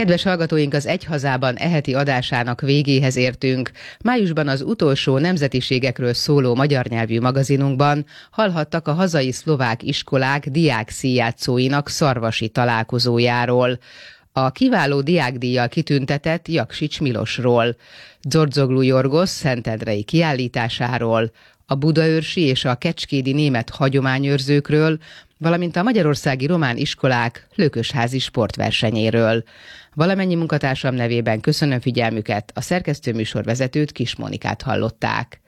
Kedves hallgatóink, az Egy hazában heti adásának végéhez értünk. Májusban az utolsó nemzetiségekről szóló magyar nyelvű magazinunkban hallhattak a hazai szlovák iskolák diákszínjátszóinak szarvasi találkozójáról, a kiváló diákdíjjal kitüntetett Jaksics Milosról, Dzsordzoglu Jorgos szentendrei kiállításáról, a budaörsi és a kecskédi német hagyományőrzőkről, valamint a magyarországi román iskolák lökösházi sportversenyéről. Valamennyi munkatársam nevében köszönöm figyelmüket, a szerkesztőműsorvezetőt, Kis Monikát hallották.